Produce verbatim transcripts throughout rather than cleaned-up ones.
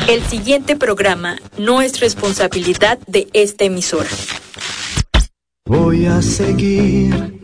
El siguiente programa no es responsabilidad de esta emisora. Voy a seguir.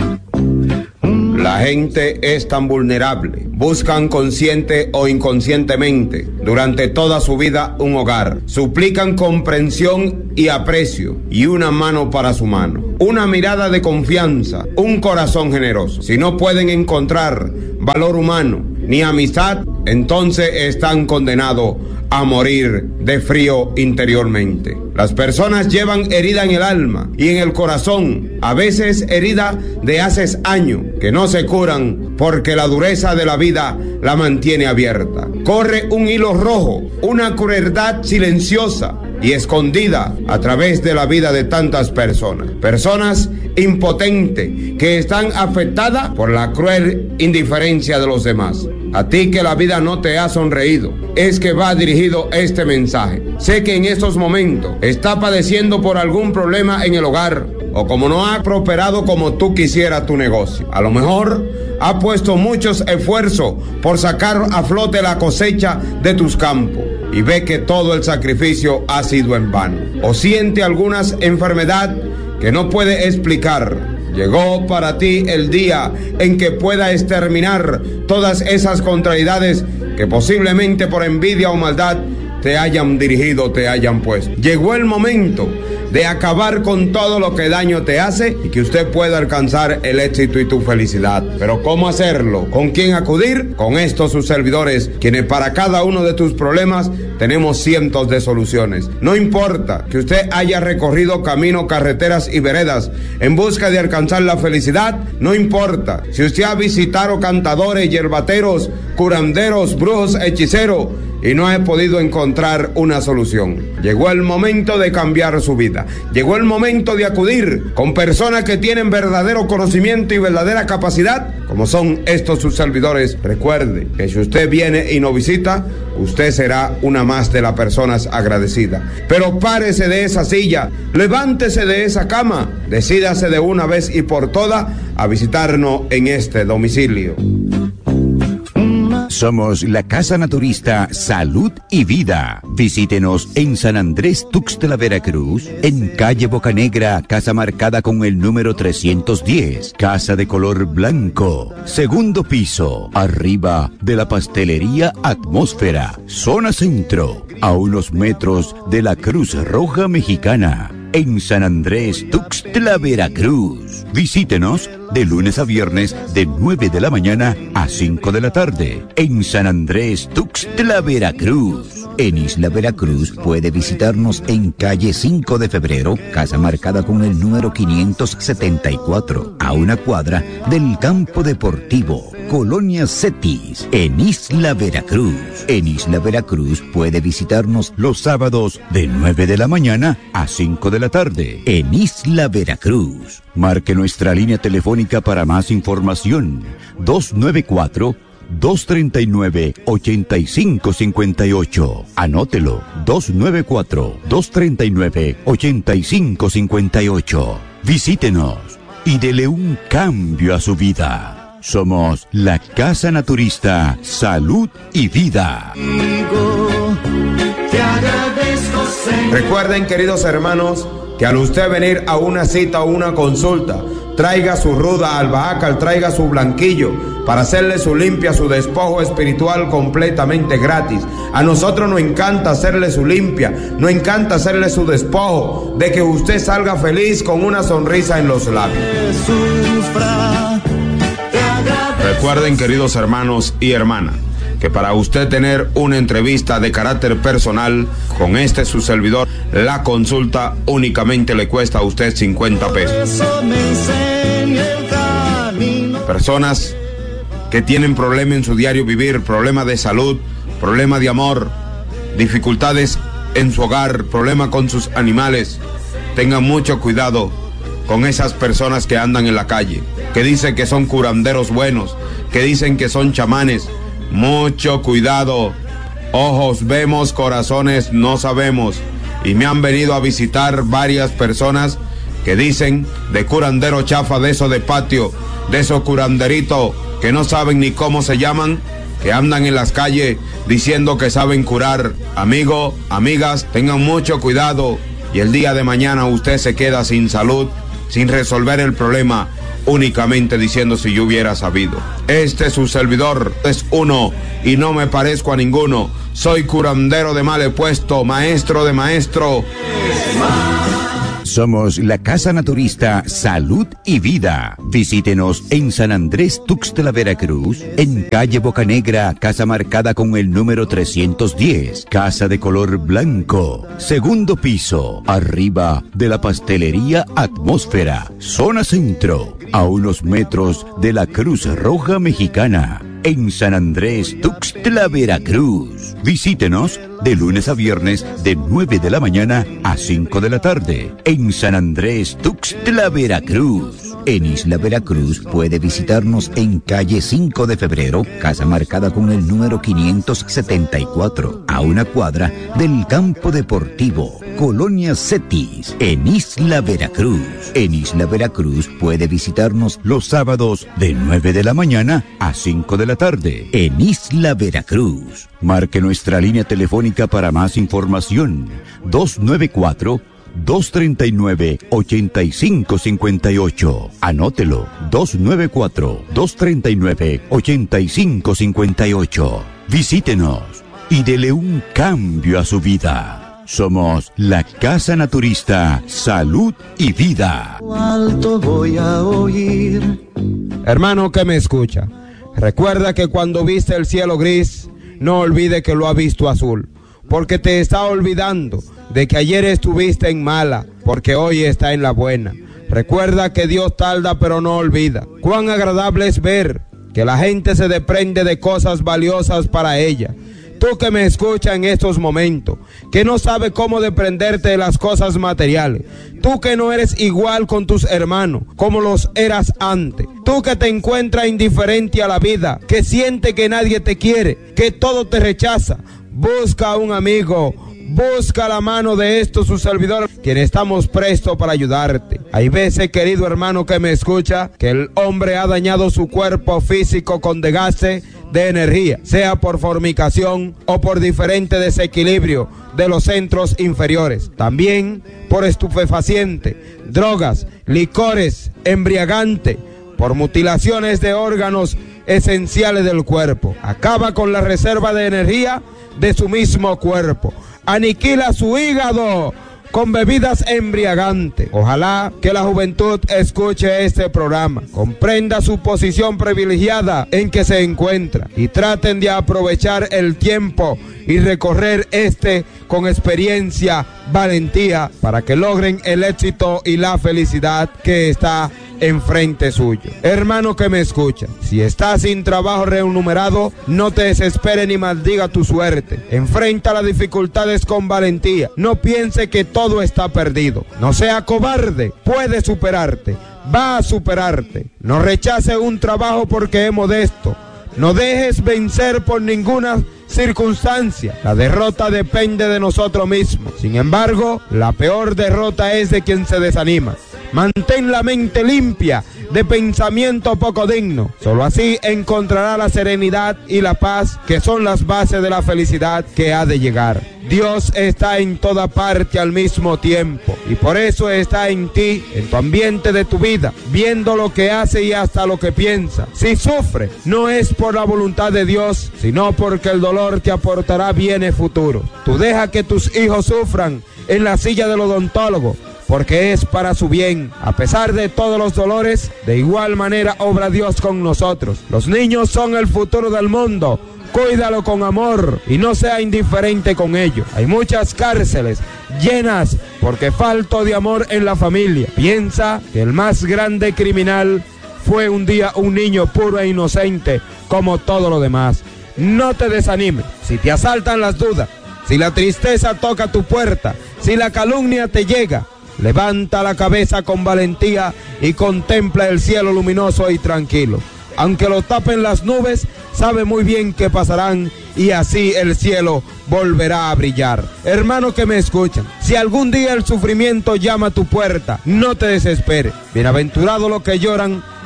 La gente es tan vulnerable. Buscan consciente o inconscientemente durante toda su vida un hogar. Suplican comprensión y aprecio y una mano para su mano. Una mirada de confianza, un corazón generoso. Si no pueden encontrar valor humano ni amistad, entonces están condenados a morir de frío interiormente. Las personas llevan herida en el alma y en el corazón, a veces herida de hace años, que no se curan porque la dureza de la vida la mantiene abierta. Corre un hilo rojo, una crueldad silenciosa y escondida a través de la vida de tantas personas. Personas impotentes que están afectadas por la cruel indiferencia de los demás. A ti que la vida no te ha sonreído, es que va dirigido este mensaje. Sé que en estos momentos está padeciendo por algún problema en el hogar, o como no ha prosperado como tú quisieras tu negocio. A lo mejor ha puesto muchos esfuerzos por sacar a flote la cosecha de tus campos y ve que todo el sacrificio ha sido en vano. O siente alguna enfermedad que no puede explicar. Llegó para ti el día en que pueda exterminar todas esas contrariedades que posiblemente por envidia o maldad te hayan dirigido, te hayan puesto. Llegó el momento de acabar con todo lo que daño te hace y que usted pueda alcanzar el éxito y tu felicidad. Pero ¿cómo hacerlo? ¿Con quién acudir? Con estos sus servidores, quienes para cada uno de tus problemas tenemos cientos de soluciones. No importa que usted haya recorrido caminos, carreteras y veredas en busca de alcanzar la felicidad, no importa si usted ha visitado cantadores, yerbateros, curanderos, brujos, hechiceros, y no he podido encontrar una solución. Llegó el momento de cambiar su vida. Llegó el momento de acudir con personas que tienen verdadero conocimiento y verdadera capacidad, como son estos sus servidores. Recuerde que si usted viene y nos visita, usted será una más de las personas agradecidas. Pero párese de esa silla, levántese de esa cama, decídase de una vez y por todas a visitarnos en este domicilio. Somos la Casa Naturista Salud y Vida. Visítenos en San Andrés Tuxtla, Veracruz, en calle Bocanegra, casa marcada con el número trescientos diez, casa de color blanco, segundo piso, arriba de la pastelería Atmósfera, zona centro, a unos metros de la Cruz Roja Mexicana, en San Andrés Tuxtla, Veracruz. Visítenos de lunes a viernes de nueve de la mañana a cinco de la tarde en San Andrés Tuxtla, Veracruz. En Isla Veracruz puede visitarnos en calle cinco de febrero, casa marcada con el número quinientos setenta y cuatro, a una cuadra del campo deportivo, Colonia Cetis, en Isla Veracruz. En Isla Veracruz puede visitarnos los sábados de nueve de la mañana a cinco de la tarde en Isla Veracruz. Marque nuestra línea telefónica para más información, dos nueve cuatro, dos tres nueve, ocho cinco cinco ocho. Anótelo, dos nueve cuatro, dos tres nueve, ocho cinco cinco ocho. Visítenos y dele un cambio a su vida. Somos la Casa Naturista Salud y Vida. Recuerden, queridos hermanos, que al usted venir a una cita o una consulta, traiga su ruda albahaca, traiga su blanquillo para hacerle su limpia, su despojo espiritual completamente gratis. A nosotros nos encanta hacerle su limpia, nos encanta hacerle su despojo, de que usted salga feliz con una sonrisa en los labios. Recuerden, queridos hermanos y hermanas, que para usted tener una entrevista de carácter personal con este su servidor, la consulta únicamente le cuesta a usted cincuenta pesos. Personas que tienen problemas en su diario vivir, problemas de salud, problemas de amor, dificultades en su hogar, problemas con sus animales, tengan mucho cuidado con esas personas que andan en la calle, que dicen que son curanderos buenos, que dicen que son chamanes. Mucho cuidado. Ojos vemos, corazones no sabemos. Y me han venido a visitar varias personas que dicen de curandero chafa, de eso de patio, de esos curanderitos que no saben ni cómo se llaman, que andan en las calles diciendo que saben curar. Amigos, amigas, tengan mucho cuidado y el día de mañana usted se queda sin salud, sin resolver el problema, únicamente diciendo si yo hubiera sabido. Este es su servidor, es uno y no me parezco a ninguno. Soy curandero de mal puesto, maestro de maestro. Somos la Casa Naturista Salud y Vida. Visítenos en San Andrés Tuxtla, Veracruz, en calle Bocanegra, casa marcada con el número trescientos diez, casa de color blanco, segundo piso, arriba de la pastelería Atmósfera, zona centro, a unos metros de la Cruz Roja Mexicana. En San Andrés Tuxtla, Veracruz. Visítenos de lunes a viernes de nueve de la mañana a cinco de la tarde. En San Andrés Tuxtla, Veracruz. En Isla Veracruz puede visitarnos en calle cinco de febrero, casa marcada con el número quinientos setenta y cuatro, a una cuadra del campo deportivo, Colonia Cetis, en Isla Veracruz. En Isla Veracruz puede visitarnos los sábados de nueve de la mañana a cinco de la tarde, en Isla Veracruz. Marque nuestra línea telefónica para más información, dos nueve cuatro, dos tres nueve, ocho cinco cinco ocho. Anótelo, dos nueve cuatro, dos tres nueve, ocho cinco cinco ocho. Visítenos y dele un cambio a su vida. Somos la Casa Naturista Salud y Vida. Alto voy a oír. Hermano que me escucha, recuerda que cuando viste el cielo gris, no olvide que lo ha visto azul, porque te está olvidando de que ayer estuviste en mala, porque hoy está en la buena. Recuerda que Dios tarda pero no olvida. Cuán agradable es ver que la gente se desprende de cosas valiosas para ella. Tú que me escuchas en estos momentos, que no sabes cómo desprenderte de las cosas materiales. Tú que no eres igual con tus hermanos, como los eras antes. Tú que te encuentras indiferente a la vida, que siente que nadie te quiere, que todo te rechaza. Busca a un amigo, busca la mano de estos sus servidores, quienes estamos prestos para ayudarte. Hay veces, querido hermano que me escucha, que el hombre ha dañado su cuerpo físico con desgaste de energía, sea por fornicación o por diferente desequilibrio de los centros inferiores. También por estupefaciente, drogas, licores, embriagante, por mutilaciones de órganos esenciales del cuerpo. Acaba con la reserva de energía de su mismo cuerpo. Aniquila su hígado con bebidas embriagantes. Ojalá que la juventud escuche este programa, comprenda su posición privilegiada en que se encuentra y traten de aprovechar el tiempo y recorrer este con experiencia, valentía, para que logren el éxito y la felicidad que está enfrente suyo. Hermano que me escucha, si estás sin trabajo remunerado, no te desesperes ni maldiga tu suerte. Enfrenta las dificultades con valentía. No piense que todo está perdido. No sea cobarde, puede superarte, va a superarte. No rechace un trabajo porque es modesto. No dejes vencer por ninguna circunstancia. La derrota depende de nosotros mismos. Sin embargo, la peor derrota es de quien se desanima. Mantén la mente limpia de pensamiento poco digno. Solo así encontrará la serenidad y la paz que son las bases de la felicidad que ha de llegar. Dios está en toda parte al mismo tiempo y por eso está en ti, en tu ambiente de tu vida, viendo lo que hace y hasta lo que piensa. Si sufre, no es por la voluntad de Dios, sino porque el dolor te aportará bienes futuros. Tú deja que tus hijos sufran en la silla del odontólogo, porque es para su bien. A pesar de todos los dolores, de igual manera obra Dios con nosotros. Los niños son el futuro del mundo. Cuídalo con amor y no sea indiferente con ellos. Hay muchas cárceles llenas porque falta de amor en la familia. Piensa que el más grande criminal fue un día un niño puro e inocente como todo lo demás. No te desanimes. Si te asaltan las dudas, si la tristeza toca tu puerta, si la calumnia te llega, levanta la cabeza con valentía y contempla el cielo luminoso y tranquilo. Aunque lo tapen las nubes, sabe muy bien que pasarán y así el cielo volverá a brillar. Hermano que me escuchan, si algún día el sufrimiento llama a tu puerta, no te desesperes. Bienaventurados los que lloran,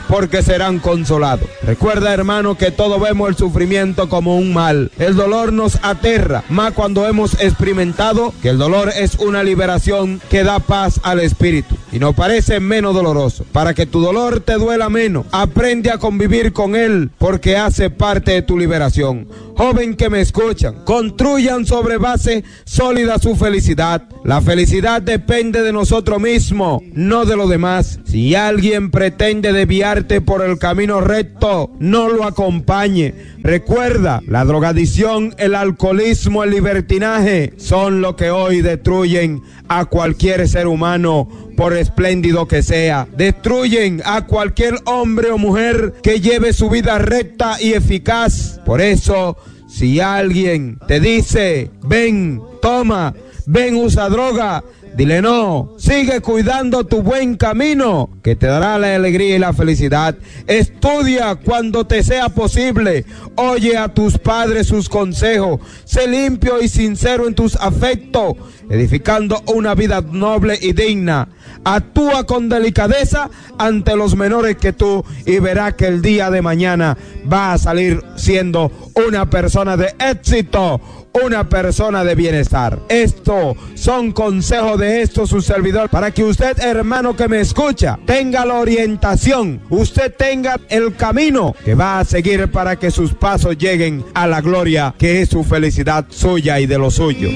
porque serán consolados. Recuerda, hermano, que todos vemos el sufrimiento como un mal. El dolor nos aterra, más cuando hemos experimentado que el dolor es una liberación que da paz al espíritu y nos parece menos doloroso. Para que tu dolor te duela menos, aprende a convivir con él, porque hace parte de tu liberación. Joven que me escuchan, construyan sobre base sólida su felicidad. La felicidad depende de nosotros mismos, no de los demás. Si alguien pretende desviarte por el camino recto, no lo acompañe. Recuerda, la drogadicción, el alcoholismo, el libertinaje son lo que hoy destruyen a cualquier ser humano, por espléndido que sea. Destruyen a cualquier hombre o mujer que lleve su vida recta y eficaz. Por eso, si alguien te dice, ven, toma, ven, usa droga, dile no, sigue cuidando tu buen camino, que te dará la alegría y la felicidad. Estudia cuando te sea posible, oye a tus padres sus consejos, sé limpio y sincero en tus afectos, edificando una vida noble y digna. Actúa con delicadeza ante los menores que tú y verás que el día de mañana va a salir siendo una persona de éxito, una persona de bienestar. Esto son consejos de esto su servidor, para que usted, hermano que me escucha, tenga la orientación, usted tenga el camino que va a seguir para que sus pasos lleguen a la gloria, que es su felicidad suya y de lo suyo.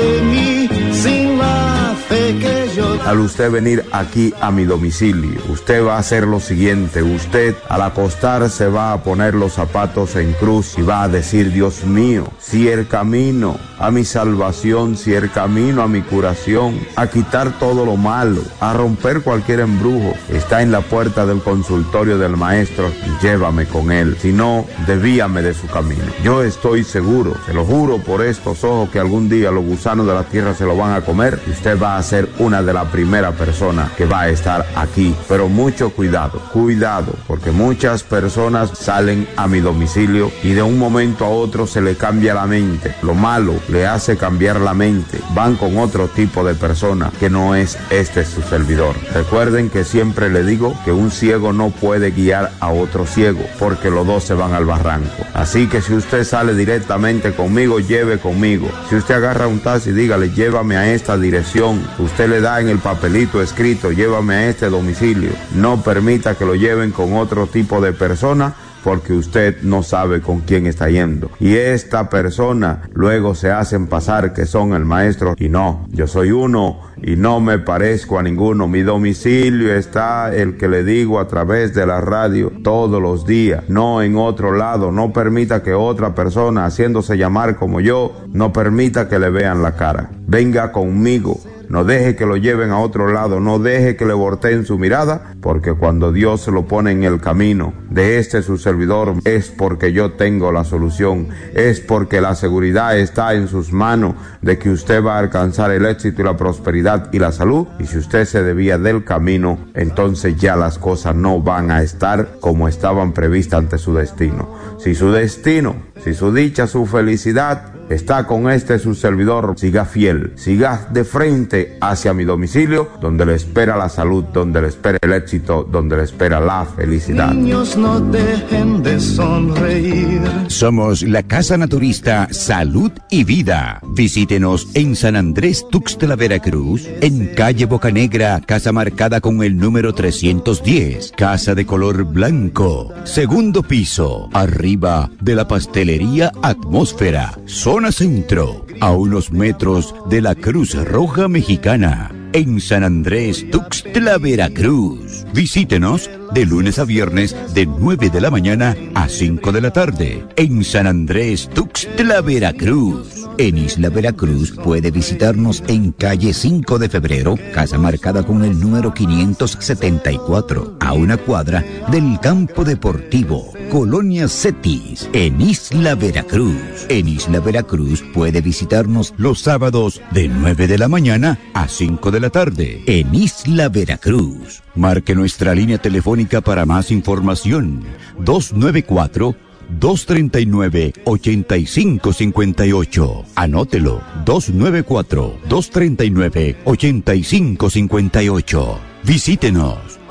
Al usted venir aquí a mi domicilio, usted va a hacer lo siguiente: usted al acostarse va a poner los zapatos en cruz y va a decir, Dios mío, si el camino a mi salvación, si el camino a mi curación, a quitar todo lo malo, a romper cualquier embrujo, está en la puerta del consultorio del maestro, llévame con él, si no, desvíame de su camino. Yo estoy seguro, se lo juro por estos ojos, que algún día los gusanos de la tierra se lo van a comer y usted va a ser una de las primeras personas que va a estar aquí. Pero mucho cuidado, cuidado, porque muchas personas salen a mi domicilio y de un momento a otro se le cambia la mente. Lo malo le hace cambiar la mente. Van con otro tipo de persona que no es este su servidor. Recuerden que siempre le digo que un ciego no puede guiar a otro ciego, porque los dos se van al barranco. Así que si usted sale directamente conmigo, lleve conmigo. Si usted agarra un taxi, dígale, llévame a esta dirección. Usted le da en el papelito escrito, llévame a este domicilio. No permita que lo lleven con otro tipo de persona, porque usted no sabe con quién está yendo. Y esta persona luego se hacen pasar que son el maestro, y no, yo soy uno y no me parezco a ninguno. Mi domicilio está, el que le digo a través de la radio todos los días, no en otro lado. No permita que otra persona, haciéndose llamar como yo, no permita que le vean la cara. Venga conmigo. No deje que lo lleven a otro lado, no deje que le volteen su mirada, porque cuando Dios se lo pone en el camino de este su servidor, es porque yo tengo la solución, es porque la seguridad está en sus manos de que usted va a alcanzar el éxito y la prosperidad y la salud. Y si usted se desvía del camino, entonces ya las cosas no van a estar como estaban previstas ante su destino. Si su destino, si su dicha, su felicidad está con este su servidor, siga fiel, siga de frente hacia mi domicilio, donde le espera la salud, donde le espera el éxito, donde le espera la felicidad. Niños, no dejen de sonreír. Somos la Casa Naturista Salud y Vida. Visítenos en San Andrés Tuxtla, Veracruz, en calle Bocanegra, casa marcada con el número trescientos diez, casa de color blanco, segundo piso, arriba de la pastelería Atmósfera, zona centro, a unos metros de la Cruz Roja Mexicana, en San Andrés Tuxtla, Veracruz. Visítenos de lunes a viernes de nueve de la mañana a cinco de la tarde, en San Andrés Tuxtla, Veracruz. En Isla Veracruz puede visitarnos en calle cinco de febrero, casa marcada con el número quinientos setenta y cuatro, a una cuadra del campo deportivo, Colonia Cetis, en Isla Veracruz. En Isla Veracruz puede visitarnos los sábados de nueve de la mañana a cinco de la tarde, en Isla Veracruz. Marque nuestra línea telefónica para más información, dos nueve cuatro, dos tres nueve, ocho cinco cinco ocho. Anótelo, dos nueve cuatro, dos tres nueve, ocho cinco cinco ocho. Visítenos.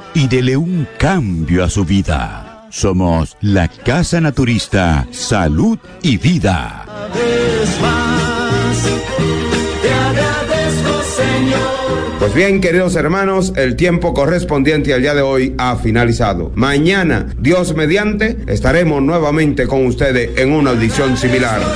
y dele un cambio a su vida. Somos la Casa Naturista Salud y Vida. Pues bien, queridos hermanos, el tiempo correspondiente al día de hoy ha finalizado. Mañana, Dios mediante, estaremos nuevamente con ustedes en una audición similar.